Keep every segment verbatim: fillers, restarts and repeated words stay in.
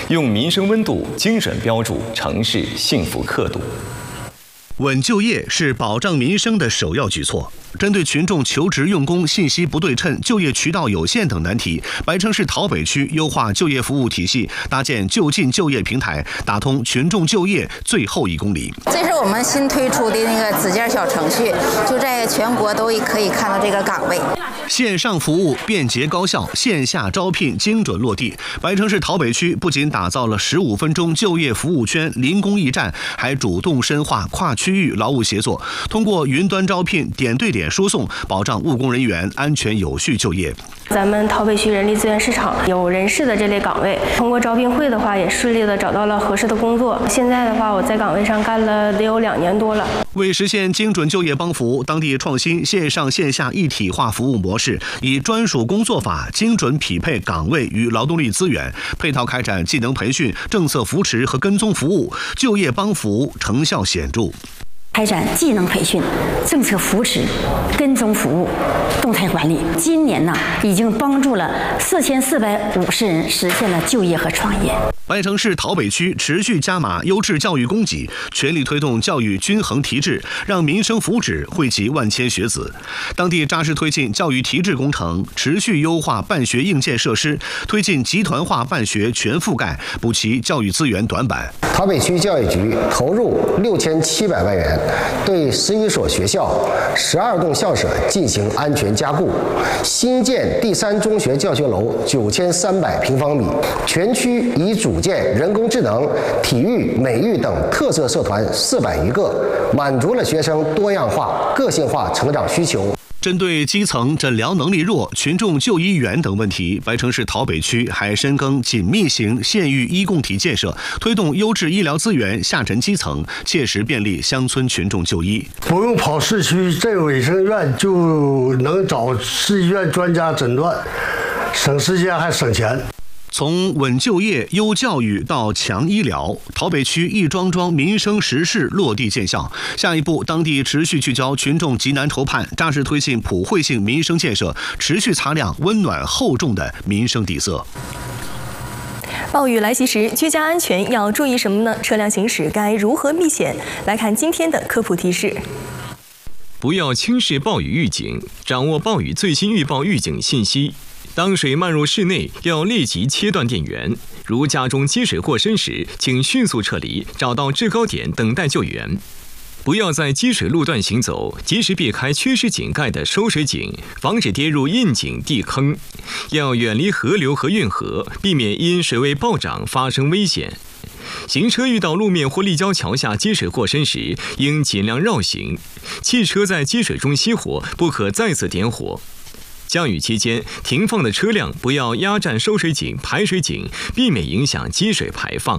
用民生温度精准标注城市幸福刻度。 稳就业是保障民生的首要举措。针对群众求职用工信息不对称、就业渠道有限等难题，白城市桃北区优化就业服务体系，搭建就近就业平台，打通群众就业最后一公里。 这是我们新推出的那个子件小程序，就在全国都可以看到这个岗位。 线上服务便捷高效，线下招聘精准落地。白城市桃北区不仅打造了十五分钟就业服务圈零工驿站，还主动深化跨区域劳务协作，通过云端招聘、点对点输送，保障务工人员安全有序就业。 咱们桃北区人力资源市场有人事的这类岗位，通过招聘会的话，也顺利的找到了合适的工作。现在的话，我在岗位上干了得有两年多了。 为实现精准就业帮扶，当地创新线上线下一体化服务模式，以专属工作法精准匹配岗位与劳动力资源，配套开展技能培训、政策扶持和跟踪服务，就业帮扶成效显著。 开展技能培训、政策扶持、跟踪服务、动态管理。今年呢，已经帮助了四千四百五十人实现了就业和创业。 白城市桃北区持续加码优质教育供给，全力推动教育均衡提质，让民生福祉惠及万千学子。当地扎实推进教育提质工程，持续优化办学硬件设施，推进集团化办学全覆盖，补齐教育资源短板。 桃北区教育局投入六千七百万元，对十一所学校、十二栋校舍进行安全加固，新建第三中学教学楼九千三百平方米，全区已组建人工智能、体育、美育等特色社团四百余个，满足了学生多样化、个性化成长需求。 针对基层诊疗能力弱、群众就医远等问题，白城市桃北区还深耕紧密型县域医共体建设，推动优质医疗资源下沉基层，切实便利乡村群众就医。 不用跑市区镇卫生院，就能找市医院专家诊断，省时间还省钱。 从稳就业、优教育到强医疗，桃北区一桩桩民生实事落地见效。下一步，当地持续聚焦群众急难愁盼，扎实推进普惠性民生建设，持续擦亮温暖厚重的民生底色。 暴雨来袭时，居家安全要注意什么呢？车辆行驶该如何避险？来看今天的科普提示。 不要轻视暴雨预警，掌握暴雨最新预报预警信息。当水漫入室内，要立即切断电源。如家中积水过深时，请迅速撤离，找到制高点等待救援。不要在积水路段行走，及时避开缺失井盖的收水井，防止跌入窨井地坑。要远离河流和运河，避免因水位暴涨发生危险。行车遇到路面或立交桥下积水过深时，应尽量绕行。汽车在积水中熄火，不可再次点火。降雨期间，停放的车辆不要压占收水井、排水井，避免影响积水排放。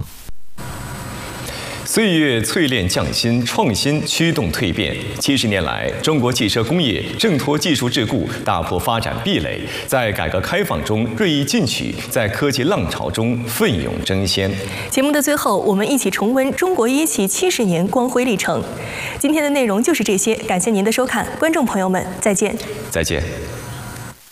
岁月淬炼匠心，创新驱动蜕变。七十年来，中国汽车工业挣脱技术桎梏，打破发展壁垒，在改革开放中锐意进取，在科技浪潮中奋勇争先。 节目的最后，我们一起重温中国一汽七十年光辉历程。今天的内容就是这些，感谢您的收看，观众朋友们，再见。 再见。